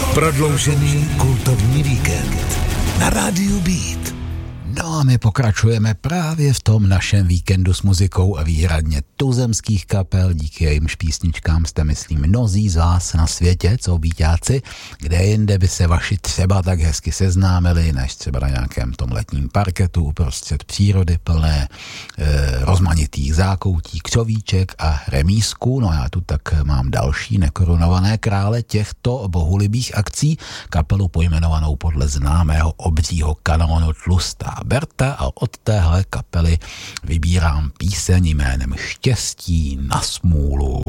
Prodloužený kultovní víkend na rádiu Beat. No a my pokračujeme právě v tom našem víkendu s muzikou a výhradně tuzemských kapel, díky jejímž písničkám jste, myslím, mnozí z vás na světě, co býťáci, kde jinde by se vaši třeba tak hezky seznámili, než třeba na nějakém tom letním parketu uprostřed přírody plné rozmanitých zákoutí, křovíček a remízků. No já tu tak mám další nekorunované krále těchto bohulibých akcí, kapelu pojmenovanou podle známého obřího kanónu Tlustá Berta, a od téhle kapely vybírám píseň jménem Štěstí na smůlu.